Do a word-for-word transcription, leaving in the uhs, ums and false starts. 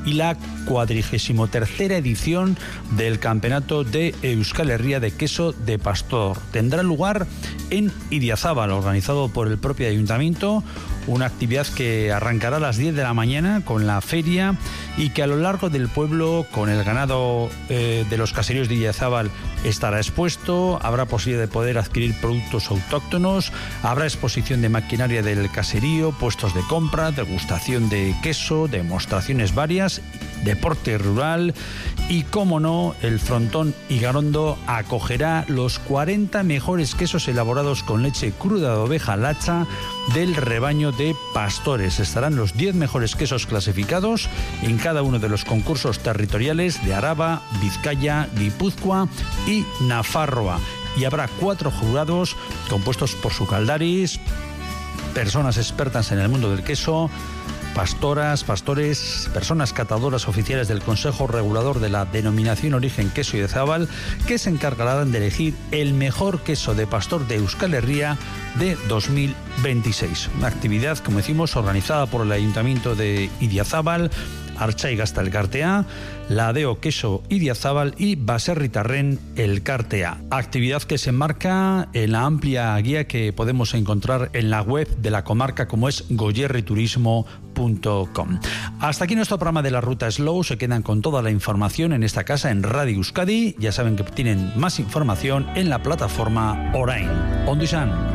y la cuadragésimo tercera edición del Campeonato de Euskal Herria de Queso de Pastor. Tendrá lugar en Idiazábal, organizado por el propio ayuntamiento, una actividad que arrancará a las diez de la mañana con la feria y que a lo largo del pueblo, con el ganado eh, de los caseríos de Idiazábal, estará expuesto. Habrá posibilidad de poder adquirir productos autóctonos, habrá exposición de maquinaria del caserío, puestos de compra, degustación de queso, demostraciones varias, deporte rural y, cómo no, el Frontón Igarondo acogerá los cuarenta mejores quesos elaborados con leche cruda de oveja lacha del rebaño de pastores. Estarán los diez mejores quesos clasificados en cada uno de los concursos territoriales de Araba, Vizcaya, Guipúzcoa y Nafarroa. Y habrá cuatro jurados compuestos por sucaldaris, personas expertas en el mundo del queso, pastoras, pastores, personas catadoras oficiales del Consejo Regulador de la Denominación Origen Queso Idiazábal, que se encargarán de elegir el mejor queso de pastor de Euskal Herria de dos mil veintiséis. Una actividad, como decimos, organizada por el Ayuntamiento de Idiazábal, Artxai Gazta Elkartea, la Adeo Queso Idiazábal y Baserritarren Elkartea. Actividad que se enmarca en la amplia guía que podemos encontrar en la web de la comarca, como es goierriturismo punto com. Hasta aquí nuestro programa de la Ruta Slow. Se quedan con toda la información en esta casa, en Radio Euskadi. Ya saben que tienen más información en la plataforma Orain. Ondo izan.